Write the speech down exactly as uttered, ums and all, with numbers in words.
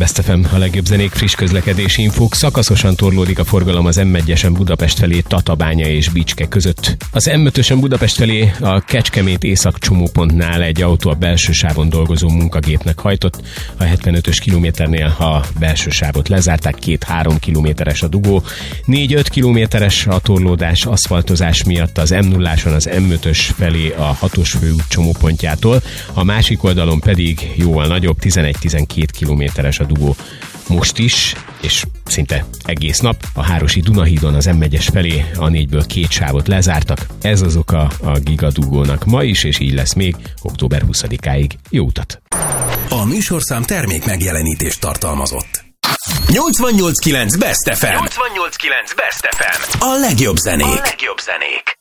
Best ef em, a legjobb zenék, friss közlekedési infók. Szakaszosan torlódik a forgalom az em egyesen Budapest felé Tatabánya és Bicske között. Az em ötösen Budapest felé a Kecskemét észak csomópontnál egy autó a belső sávon dolgozó munkagépnek hajtott. A hetvenötös kilométernél a belső sávot lezárták, két-három kilométeres a dugó. négy-öt kilométeres a torlódás aszfaltozás miatt az em nulláson az em ötös felé a hatos főút csomópontjától. A másik oldalon pedig jóval nagyobb, tizenegy-tizenkét kilométeres a dugó most is, és szinte egész nap. A Hárosi Dunahídon az em egyes felé a négyből két sávot lezártak. Ez az oka a gigadugónak ma is, és így lesz még október huszadikáig. Jó utat! A műsorszám termék megjelenítést tartalmazott. nyolcvannyolc kilenc Best ef em. nyolcvannyolc kilenc Best ef em. A legjobb zenék. A legjobb zenék.